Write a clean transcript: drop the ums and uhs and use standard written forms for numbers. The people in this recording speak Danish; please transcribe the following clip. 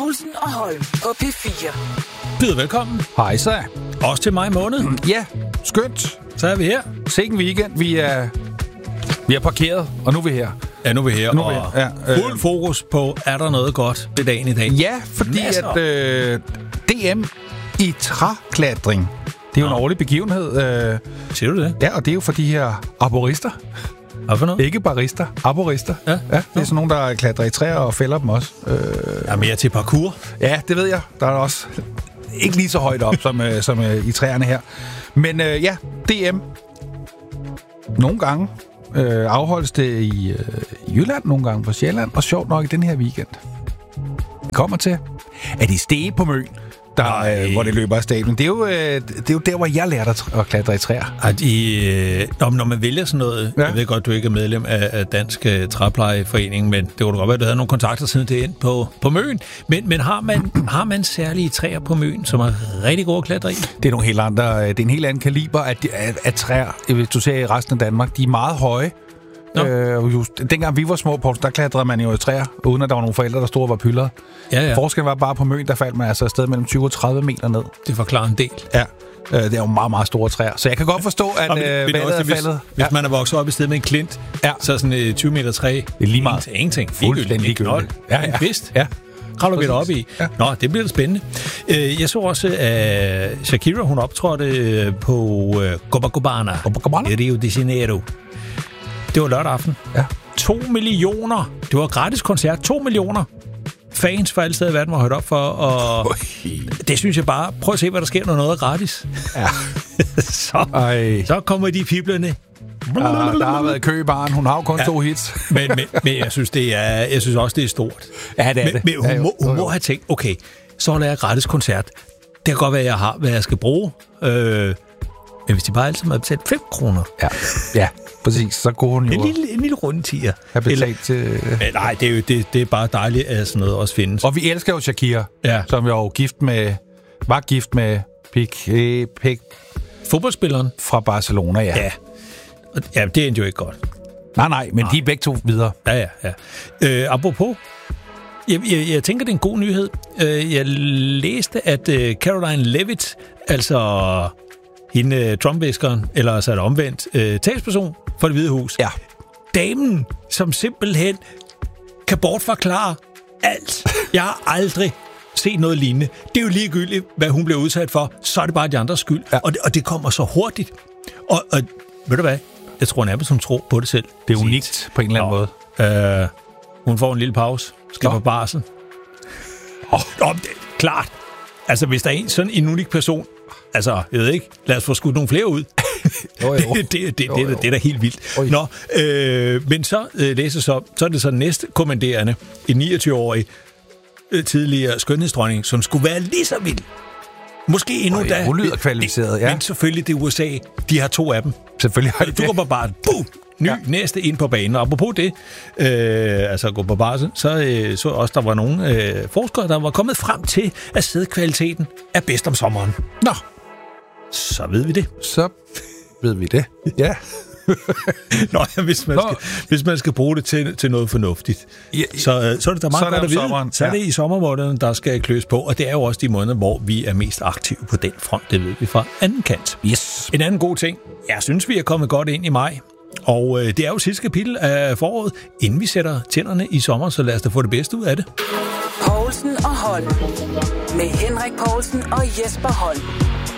Povlsen og Holm på P4. Byd velkommen. Hej så. Også til mig i måneden. Ja, skønt. Så er vi her. Sikke en weekend. Vi er parkeret, og nu er vi her. Ja, nu er vi her. Nu er vi og her. Ja, fuld fokus på, er der noget godt ved dagen i dag? Ja, fordi Masser. at DM i træklatring, det er jo en årlig begivenhed. Siger du det? Ja, og det er jo for de her arborister. Hvad for noget? Ikke barister, arborister. Ja. Det er sådan nogen, der klatrer i træer og fælder dem også. Jeg er mere til parkour. Ja, det ved jeg. Der er også ikke lige så højt op som i træerne her. Men ja, DM. Nogle gange afholdes det i Jylland, nogle gange på Sjælland, og sjovt nok i den her weekend. Kommer til, at i Stege på Møn, hvor det løber af stablen. Det er jo der, hvor jeg lærte at klatre i træer. Når man vælger sådan noget, ja. Jeg ved godt, du ikke er medlem af Dansk Træplejeforening, men det kunne godt være, at du havde nogle kontakter siden det ind på Møn. Men har man særlige træer på Møn, som er rigtig gode at klatre i? Det er nogle helt andre, det er en helt anden kaliber af træer, hvis du ser i resten af Danmark. De er meget høje. Dengang vi var små, Poul, der klatrede man jo i træer, uden at der var nogle forældre, der stod og var pyldret. Ja. Forskellen var bare på Møn, der faldt man altså afsted mellem 20 og 30 meter ned. Det forklarer en del. Ja, det er jo meget, meget store træer. Så jeg kan godt forstå, at vandet er faldet. Hvis man er vokset op i stedet med en klint, så sådan 20 meter træ, det er lige meget. Ingenting. Fuldstændig ligegyldigt. Ja. En kvist. Ja. Kravler vi op i. Ja. Nå, det bliver spændende. Jeg så også, at Shakira, hun optrådte på Copacabana i Rio de Janeiro. Det var lørdag aften. Ja. 2 millioner. Det var gratis koncert. 2 millioner fans for alle steder i verden var hørt op for. Og det synes jeg bare. Prøv at se, hvad der sker, når noget er gratis. Ja. så kommer de piblerne. Der har været kø i baren. Hun har jo kun 2 hits. men jeg synes også, det er stort. Ja, det er det. Men hun må have tænkt, okay, så holder jeg gratis koncert. Det kan godt være, at jeg har, hvad jeg skal bruge. Men hvis de bare altid må have betalt 5 kroner. Ja, præcis. Så går hun jo... En lille rundtiger. Har betalt til... Nej, det er bare dejligt, at sådan noget også findes. Og vi elsker jo Shakira, som jo var gift med Piqué. Fodboldspilleren? Fra Barcelona, ja. Ja, det endte jo ikke godt. Nej, men de er begge to videre. Ja. Apropos, jeg tænker, det er en god nyhed. Jeg læste, at Caroline Levitt, altså hende Trump-viskeren, eller så er det omvendt, talsperson for Det Hvide Hus. Ja. Damen, som simpelthen kan bortforklare alt. Jeg har aldrig set noget lignende. Det er jo ligegyldigt, hvad hun bliver udsat for, så er det bare de andres skyld. Ja. Og det kommer så hurtigt. Og ved du hvad? Jeg tror nærmest, hun tror på det selv. Det er unikt på en eller anden måde. Hun får en lille pause. Skal på barsel. Klart. Altså, hvis der er sådan en unik person, altså, jeg ved ikke, lad os få skudt nogle flere ud. Det er da helt vildt. Nå, men så læser så er det så næstkommanderende, en 29-årig tidligere skønhedsdronning, som skulle være lige så vild. Måske endnu da. Hun lyder kvalificeret, ja. Men selvfølgelig, det er USA. De har 2 af dem. Selvfølgelig har de det. Du går på barsel. Næste ind på banen. Og apropos det, altså gå på barsel, så også, der var nogle forskere, der var kommet frem til, at sædkvaliteten er bedst om sommeren. Nå. Så ved vi det. Ja. Nå, hvis man skal bruge det til noget fornuftigt, så er det da meget godt at vide. Så er det i sommermåneden, der skal kløs på, og det er jo også de måneder, hvor vi er mest aktive på den front, det ved vi fra anden kant. Yes. En anden god ting, jeg synes, vi er kommet godt ind i maj, og det er jo sidste kapitel af foråret, inden vi sætter tænderne i sommer, så lad os da få det bedste ud af det. Povlsen og Holm. Med Henrik Poulsen og Jesper Holm.